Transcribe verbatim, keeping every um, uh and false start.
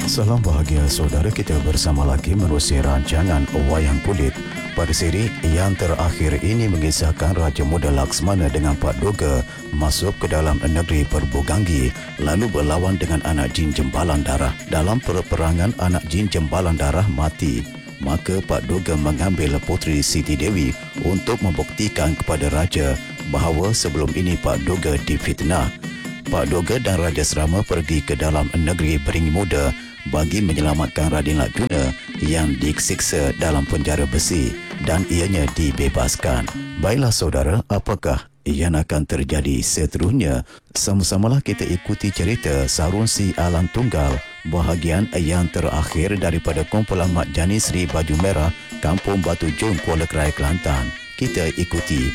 Salam bahagia saudara, kita bersama lagi menerusi rancangan Wayang Kulit. Pada siri yang terakhir ini mengisahkan Raja Muda Laksmana dengan Pak Doga masuk ke dalam negeri Perbuganggi lalu berlawan dengan anak jin Jembalan Darah. Dalam peperangan, anak jin Jembalan Darah mati. Maka Pak Doga mengambil puteri Siti Dewi untuk membuktikan kepada Raja bahawa sebelum ini Pak Doga difitnah. Pak Doga dan Raja Serama pergi ke dalam negeri Peringgi Muda bagi menyelamatkan Raden Lakuna yang disiksa dalam penjara besi dan ianya dibebaskan. Baiklah saudara, apakah yang akan terjadi seterusnya? Sama-samalah kita ikuti cerita Sarun Si Alang Tunggal bahagian yang terakhir daripada kumpulan Mak Jani Sri Baju Merah, Kampung Batu Jun, Kuala Krai, Kelantan. Kita ikuti